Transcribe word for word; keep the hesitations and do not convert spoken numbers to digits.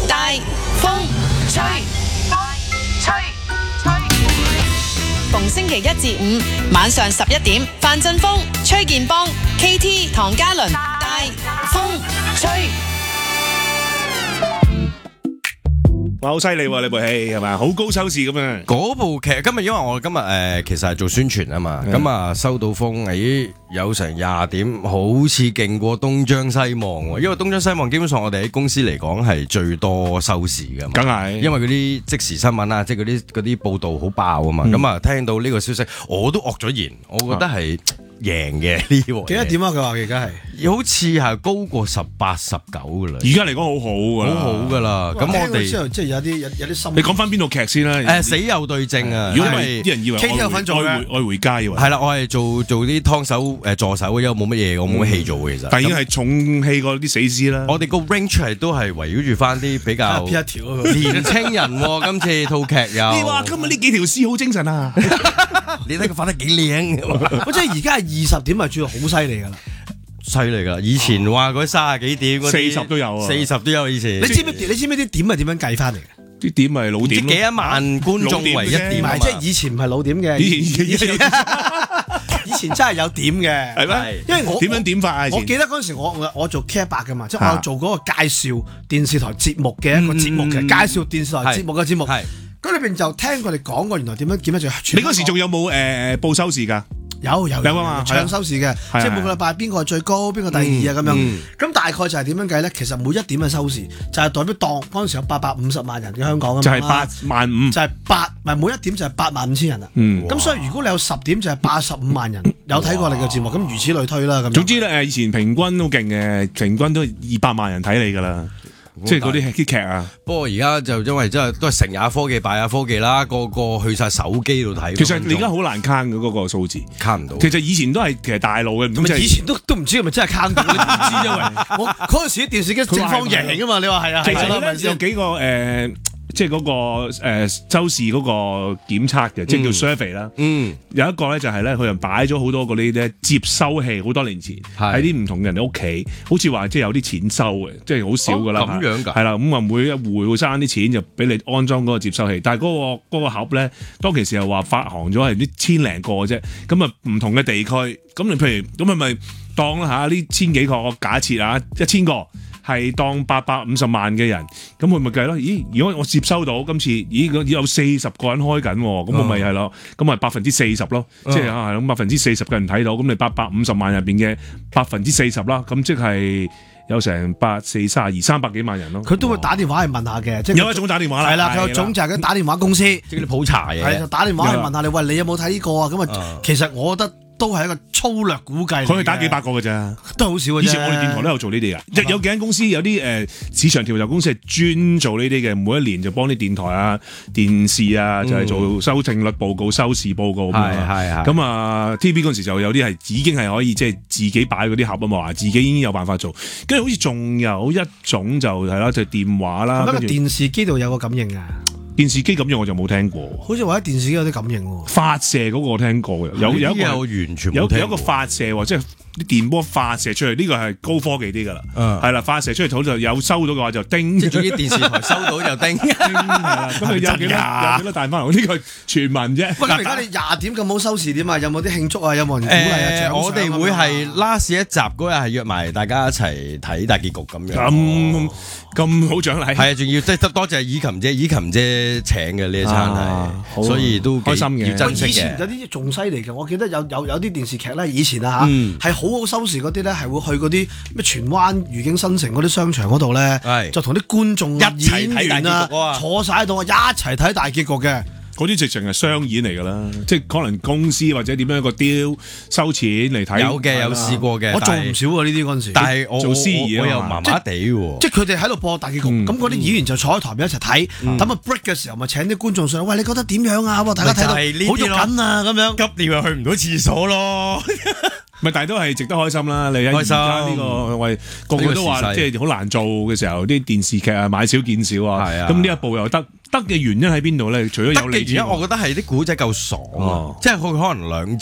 大風吹，吹吹。逢星期一至五晚上十一點，范振鋒、崔建邦、K T、唐嘉倫，大風吹。 哇，好犀利喎！呢部戲係咪好高收視咁啊？ 嗰部劇今日因為我今日誒、呃、其實係做宣傳啊嘛，咁啊、嗯、收到風，咦有成廿點，好似勁過東張西望喎。因為東張西望基本上我哋喺公司嚟講係最多收視㗎嘛， 梗係， 因為嗰啲即時新聞啊，即係嗰啲嗰啲報導好爆啊嘛。咁啊、嗯、聽到呢個消息，我都惡咗言，我覺得係贏嘅呢個。幾多點啊？佢話而家係好似係高過十八十九㗎啦。 而家嚟講好好㗎啦， 好好㗎啦。咁我哋之後即係有啲有有啲心。 你講翻邊套劇先啦？ 誒死有對證啊！ 如果唔係啲人以為 K T 有份做嘅愛回愛回家喎。 係啦，我係做做啲湯手誒助手嘅，因為冇乜嘢，我冇乜戲做嘅其實。 但已經係重戲過啲死屍啦。 我哋個 range 係都係圍繞住翻啲比較一條年青人喎。今次套劇又你話今日呢幾條屍好精神啊！ 你睇佢發得幾靚， 我即係而家係二十點係轉到好犀利㗎啦， 犀利㗎！以前話嗰三十幾點嗰啲， 四十都有啊， 四十都有以前。 你知唔知？你知唔知啲點係點樣計翻嚟嘅？ 啲點咪老點咯， 即幾一萬觀眾為一點， 唔係即係以前唔係老點嘅，以前以前以前真係有點嘅， 係咩？ 因為我點樣點法啊？ 我記得嗰陣時我我我做 K 一百㗎嘛，即係我有做嗰個介紹電視台節目嘅一個節目嘅介紹電視台節目嘅節目，嗰裏邊就聽佢哋講過原來點樣點樣做。 你嗰時仲有冇誒報收視㗎？ 有有有啊嘛， 唱收視嘅，即係每個禮拜邊個係最高，邊個第二啊咁樣。咁大概就係點樣計咧？其實每一點嘅收視就係代表當嗰陣時有八百五十萬人嘅香港啊嘛， 就係八萬五， 就係八，唔係每一點就係八萬五千人啊。咁所以如果你有十點就係八十五萬人有睇過你嘅節目，咁如此類推啦。咁總之咧誒，以前平均都勁嘅，平均都二百萬人睇你㗎啦。即係嗰啲啲劇啊！ 不過而家就因為真係都係成也科技敗也科技啦，個個去晒手機度睇。 其實你而家好難慳嘅嗰個數字， 慳唔到。 其實以前都係其實大陸嘅，唔係以前都都唔知係咪真係慳到，你唔知因為我嗰陣時啲電視機正方形㗎嘛，你話係啊？ 其實咧有幾個誒。即係嗰、那個誒、呃、周氏嗰個檢測嘅，即係叫 survey 啦。嗯，有一個咧就係咧，佢又擺咗好多嗰啲咧接收器，好多年前喺啲唔同人哋屋企，好似話即係有啲錢收嘅，即係好少㗎啦。咁、哦、樣㗎？係啦，咁啊每一戶會生啲錢就俾你安裝嗰個接收器，但係嗰、那個那個盒咧，當其時又話發行咗係啲千零個嘅啫。咁啊唔同嘅地區，咁你譬如咁係咪當啦嚇呢千幾個？我假設啊，一千個。係當八百五十萬嘅人，咁佢咪計咯？咦，如果我接收到今次，咦，有四十個人開緊，咁我咪係咯，咁咪百分之四十咯，即係啊，咁百分之四十嘅人睇到，咁你八百五十萬入邊嘅百分之四十啦，咁即係有成八四三十二三百幾萬人咯。佢都會打電話去問下嘅，即係有一種打電話啦， 係啦，佢有種就係佢打電話公司， 即係啲普查嘅， 係就打電話去問下你，喂，你有冇睇呢個啊？咁啊，其實我覺得。都係一個粗略估計， 佢去打幾百個嘅咋， 都好少嘅啫。 以前我哋電台都有做呢啲嘅，有有幾間公司有啲誒、呃、市場調查公司係專做呢啲嘅，每一年就幫啲電台啊、電視啊，就係、是、做收聽率報告、收視報告咁啊。係係咁啊 ，T V B 嗰陣時就有啲係已經係可以即係自己擺嗰啲盒啊嘛，話自己已經有辦法做。跟住好似仲有一種就係啦，就係、電話啦。 咁個電視機度有個感應啊。 電視機感應我就冇聽過， 好似話喺電視機有啲感應喎。 發射嗰個我聽過嘅，有有一個完全有有一個發射喎，即係啲電波發射出嚟，呢個係高科技啲㗎啦。係啦，發射出嚟好就有收到嘅話就叮， 即係總之電視台收到就叮。 係啦，咁你有幾多有幾多大翻嚟？呢個傳聞啫。 喂，咁而家你廿點咁好收視點啊？有冇啲慶祝啊？有冇人鼓勵啊？ 我哋會係 last 一集嗰日係約埋大家一齊睇大結局咁樣。 咁咁好獎勵。 係啊，仲要即係多謝以琴姐，以琴姐請嘅呢一餐係，所以都開心嘅。 要珍惜嘅。 以前有啲仲犀利嘅，我記得有有有啲電視劇咧，以前啊嚇，係好好收視嗰啲咧，係會去嗰啲咩荃灣愉景新城嗰啲商場嗰度咧，就同啲觀眾、 一齊睇大結局啊， 坐晒喺度，一齊睇大結局嘅。 嗰啲直情係商演嚟㗎啦，即係可能公司或者點樣一個 deal 收錢嚟睇。 有嘅，有試過嘅。 我做唔少啊呢啲嗰陣時。 但係我做司儀我又麻麻地喎。 即係佢哋喺度播大結局，咁嗰啲演員就坐喺台邊一齊睇。咁啊 break 嘅時候咪請啲觀眾上，喂，你覺得點樣啊？大家睇到好肉緊啊咁樣。 急尿又去唔到廁所咯。 咪但係都係值得開心啦！你喺而家呢個喂個個都話即係好難做嘅時候，啲電視劇啊買少見少啊，咁呢一部又得得嘅原因喺邊度咧？除咗有利， 原因我覺得係啲古仔夠爽啊，即係佢可能兩。